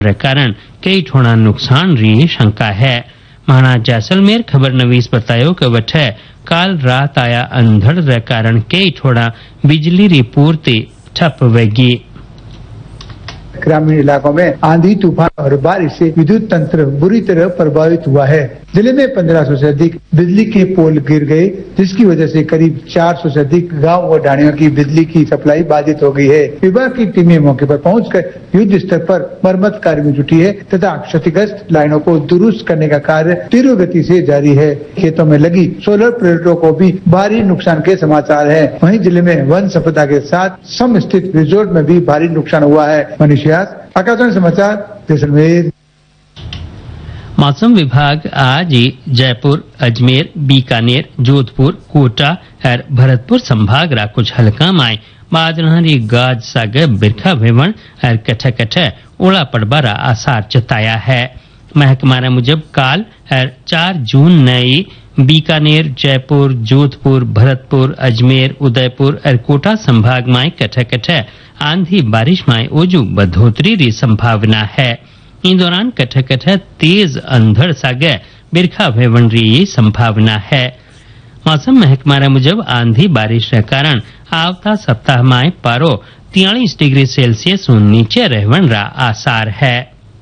कारण कई ठोड़ा नुकसान री शंका है। महाना जैसलमेर खबर नवीस बतायो कि वठे काल रात आया अंधड़ रे कारण कई ठोड़ा बिजली री पूर्ति ठप वेगी। ग्रामीण इलाकों में आंधी तूफान और बारिश से विद्युत तंत्र बुरी तरह प्रभावित हुआ है। जिले में 1500 से अधिक बिजली के पोल गिर गए, जिसकी वजह से करीब 400 से अधिक गांव व ढाणियों की बिजली की सप्लाई बाधित हो गई है। विभाग की टीमें मौके पर पहुंचकर युद्ध स्तर पर मरम्मत कार्य में जुटी है तथा क्षतिग्रस्त लाइनों को दुरुस्त करने का कार्य तीव्र गति से जारी है। खेतों में लगी सोलर प्लेटों को भी भारी नुकसान के समाचार है। वहीं जिले में वन संपदा के साथ सम स्थित रिजोर्ट में भी भारी नुकसान हुआ है। मनीष व्यास, आकाशवाणी समाचार, जैसलमेर। मौसम विभाग आज जयपुर, अजमेर, बीकानेर, जोधपुर, कोटा और भरतपुर संभाग रा कुछ हल्का माय बादलहारी गाज सागे बिरखा भेवण और कठे कठे ओला पड़बा रा आसार जताया है। महकमा मुजब काल और 4 जून नई बीकानेर, जयपुर, जोधपुर, भरतपुर, अजमेर, उदयपुर और कोटा संभाग में कठे कठे आंधी बारिश में ओजू बढ़ोतरी री संभावना है। इन दौरान कठे कठे तेज अंधड़ सागे बिरखा भेवण री संभावना है। मौसम महकमा मुजब आंधी बारिश के कारण आवता सप्ताह में पारो 43 डिग्री सेल्सियस नीचे रहवन रा आसार है।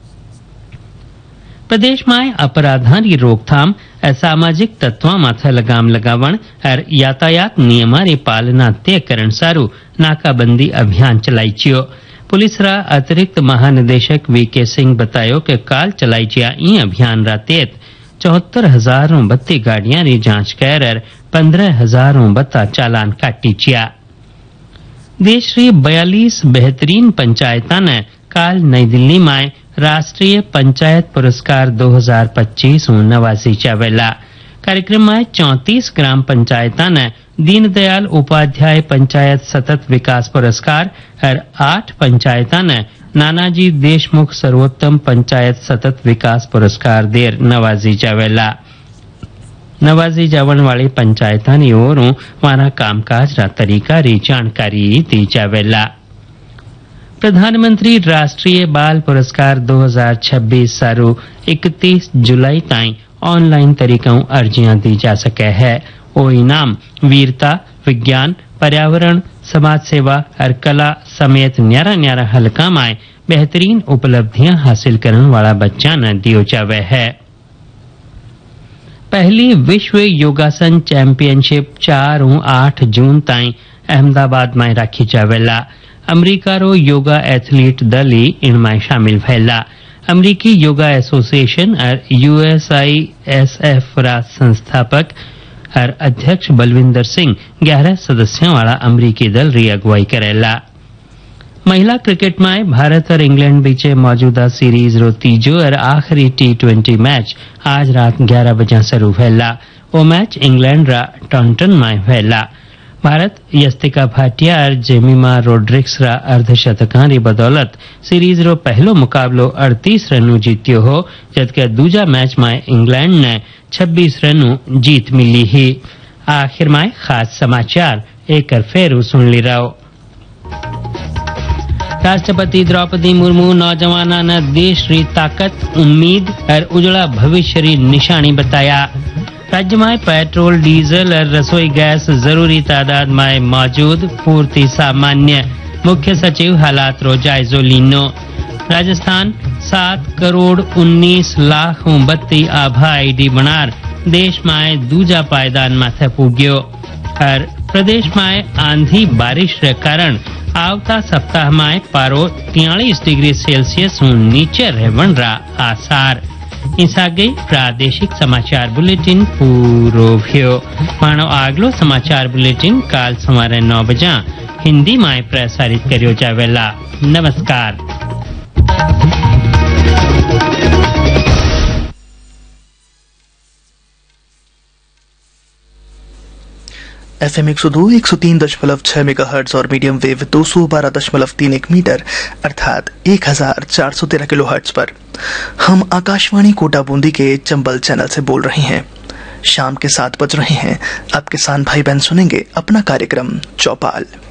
प्रदेश में अपराधां की रोकथाम, असामाजिक तत्वों माथे लगाम लगावण और यातायात नियमां री पालना तय करण सारू नाकाबंदी अभियान चलाई छियो। पुलिस रा अतिरिक्त महानिदेशक वीके सिंह बतायो कि काल चलाई जिया ई अभियान रा तहत 74,032 गाड़ियां री जांच कर और 15,032 चालान काटी छिया। देश री 42 बेहतरीन पंचायतां ने काल नई दिल्ली में राष्ट्रीय पंचायत पुरस्कार 2025 नवाजी चावेला। कार्यक्रम में 34 ग्राम पंचायतां ने दीनदयाल उपाध्याय पंचायत सतत विकास पुरस्कार और 8 पंचायतां ने नानाजी देशमुख सर्वोत्तम पंचायत सतत विकास पुरस्कार देर नवाजी जावेला। नवाजी जावन वाली पंचायतां नी ओरों वाना कामकाज रा तरीका री जानकारी दी जावेला। प्रधानमंत्री राष्ट्रीय बाल पुरस्कार 2026 सारू 31 जुलाई ताईं ऑनलाइन तरीकों अर्जियां दी जा सके है। ओ इनाम वीरता, विज्ञान, पर्यावरण, समाज सेवा और कला समेत न्यारा न्यारा हल्का में बेहतरीन उपलब्धियां हासिल करने वाला बच्चा न दियो जावे है। पहली विश्व योगासन चैंपियनशिप 4 और 8 जून ताईं अहमदाबाद में राखी जावेला। अमरीका रो योगा एथलीट दल इनमें शामिल भैला। अमरीकी योगा एसोसिएशन और USISF रा संस्थापक और अध्यक्ष बलविंदर सिंह 11 सदस्यों वाला अमरीकी दल री अगुवाई करेला। महिला क्रिकेट में भारत और इंग्लैंड बीचे मौजूदा सीरीज रो तीजो और आखिरी T20 मैच आज रात 11 बजे शुरू भैला। वो मैच इंग्लैंड रा टॉन्टन में भैला। भारत यस्तिका भाटिया और जेमिमा रोड्रिक्स रा अर्धशतकां री बदौलत सीरीज रो पहलो मुकाबलो 38 रनों जीत्यो हो, जबकि दूजा मैच में इंग्लैंड ने 26 रनों जीत मिली ही। आखिर में खास समाचार एक फेरू सुन ली रहो। राष्ट्रपति द्रौपदी मुर्मू नौजवाना ने देश री ताकत, उम्मीद और उजला भविष्य री निशानी बताया। राज्य में पेट्रोल, डीजल और रसोई गैस जरूरी तादाद में मौजूद, पूर्ति सामान्य। मुख्य सचिव हालात रो जायजो लीनो। राजस्थान 7 करोड़ 19 लाख 32 आभा ID बनार देश में दूजा पायदान माथे पूग्यो। और प्रदेश में आंधी बारिश के कारण आवता सप्ताह में पारो 43 डिग्री सेल्सियस नीचे रहवन रा आसार। इस आगे प्रादेशिक समाचार बुलेटिन पूरो भ्यो। मानो आगलो समाचार बुलेटिन काल सवारे 9 बजे हिंदी में प्रसारित करियो जावेला। नमस्कार। FM 102, 103.6 मेगाहर्ट्ज और मीडियम वेव 212.31 मीटर अर्थात 1413 किलोहर्ट्ज पर हम आकाशवाणी कोटा बूंदी के चंबल चैनल से बोल रहे हैं। शाम के 7 बज रहे हैं। अब किसान भाई बहन सुनेंगे अपना कार्यक्रम चौपाल।